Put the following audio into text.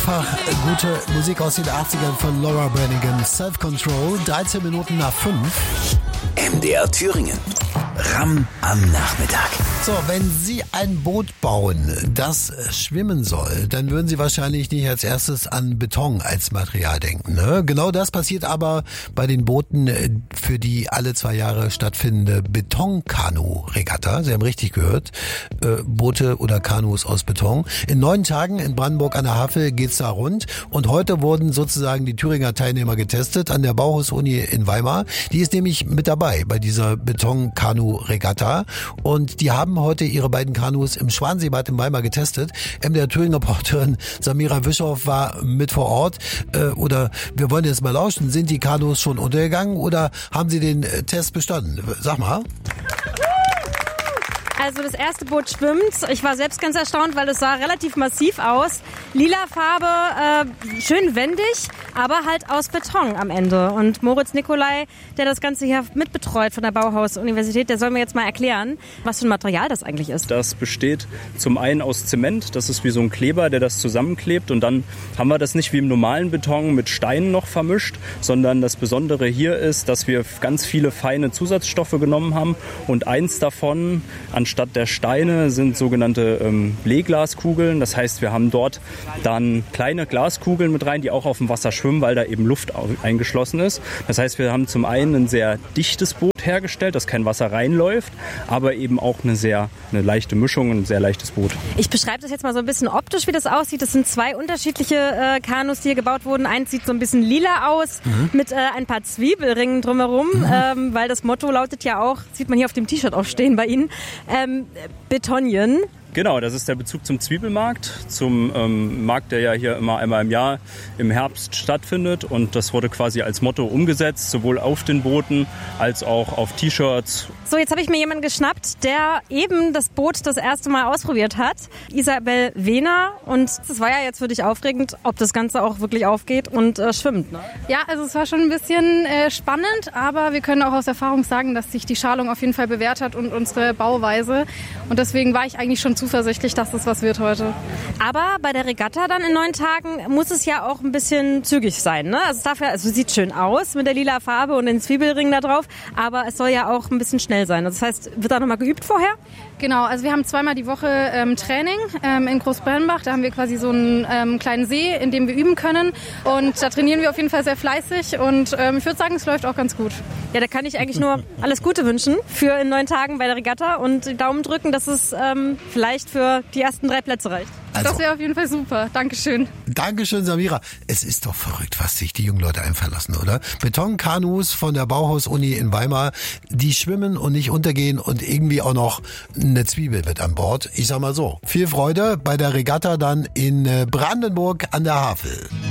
Einfach gute Musik aus den 80ern von Laura Branigan. Self-Control, 13 Minuten nach 5. MDR Thüringen. Ram am Nachmittag. So, wenn Sie ein Boot bauen, das schwimmen soll, dann würden Sie wahrscheinlich nicht als erstes an Beton als Material denken. Ne? Genau das passiert aber bei den Booten für die alle 2 Jahre stattfindende Betonkanu-Regatta. Sie haben richtig gehört, Boote oder Kanus aus Beton. In 9 Tagen in Brandenburg an der Havel geht's da rund. Und heute wurden sozusagen die Thüringer Teilnehmer getestet an der Bauhaus-Uni in Weimar. Die ist nämlich mit dabei bei dieser Betonkanu-Regatta. Und die haben heute ihre beiden Kanus im Schwanseebad in Weimar getestet. MDR Thüringen-Reporterin Samira Wischow war mit vor Ort. Oder wir wollen jetzt mal lauschen. Sind die Kanus schon untergegangen oder haben sie den Test bestanden? Sag mal. Also das erste Boot schwimmt. Ich war selbst ganz erstaunt, weil es sah relativ massiv aus. Lila Farbe, schön wendig, aber halt aus Beton am Ende. Und Moritz Nicolai, der das Ganze hier mitbetreut von der Bauhaus-Universität, der soll mir jetzt mal erklären, was für ein Material das eigentlich ist. Das besteht zum einen aus Zement, das ist wie so ein Kleber, der das zusammenklebt. Und dann haben wir das nicht wie im normalen Beton mit Steinen noch vermischt, sondern das Besondere hier ist, dass wir ganz viele feine Zusatzstoffe genommen haben. Und eins davon, anstatt der Steine, sind sogenannte Bleglaskugeln. Das heißt, wir haben dort dann kleine Glaskugeln mit rein, die auch auf dem Wasser schwimmen, weil da eben Luft eingeschlossen ist. Das heißt, wir haben zum einen ein sehr dichtes Boot hergestellt, dass kein Wasser reinläuft, aber eben auch eine leichte Mischung, ein sehr leichtes Boot. Ich beschreibe das jetzt mal so ein bisschen optisch, wie das aussieht. Das sind 2 unterschiedliche Kanus, die hier gebaut wurden. Eins sieht so ein bisschen lila aus, mit ein paar Zwiebelringen drumherum, weil das Motto lautet ja auch, sieht man hier auf dem T-Shirt auch stehen bei Ihnen, Betonien. Genau, das ist der Bezug zum Zwiebelmarkt, zum Markt, der ja hier immer einmal im Jahr im Herbst stattfindet. Und das wurde quasi als Motto umgesetzt, sowohl auf den Booten als auch auf T-Shirts. So, jetzt habe ich mir jemanden geschnappt, der eben das Boot das erste Mal ausprobiert hat. Isabel Wehner. Und das war ja jetzt für dich aufregend, ob das Ganze auch wirklich aufgeht und schwimmt. Ne? Ja, also es war schon ein bisschen spannend, aber wir können auch aus Erfahrung sagen, dass sich die Schalung auf jeden Fall bewährt hat und unsere Bauweise. Und deswegen war ich eigentlich schon zuversichtlich, dass das was wird heute. Aber bei der Regatta dann in 9 Tagen muss es ja auch ein bisschen zügig sein, ne? Also es sieht schön aus mit der lila Farbe und den Zwiebelringen da drauf, aber es soll ja auch ein bisschen schnell sein. Also das heißt, wird da nochmal geübt vorher? Genau, also wir haben 2-mal die Woche Training in Großbernbach. Da haben wir quasi so einen kleinen See, in dem wir üben können. Und da trainieren wir auf jeden Fall sehr fleißig und ich würde sagen, es läuft auch ganz gut. Ja, da kann ich eigentlich nur alles Gute wünschen für in 9 Tagen bei der Regatta und die Daumen drücken, dass es vielleicht für die ersten 3 Plätze reicht. Also, das wäre auf jeden Fall super. Dankeschön. Dankeschön, Samira. Es ist doch verrückt, was sich die jungen Leute einfallen lassen, oder? Betonkanus von der Bauhaus-Uni in Weimar, die schwimmen und nicht untergehen und irgendwie auch noch eine Zwiebel mit an Bord. Ich sag mal so, viel Freude bei der Regatta dann in Brandenburg an der Havel.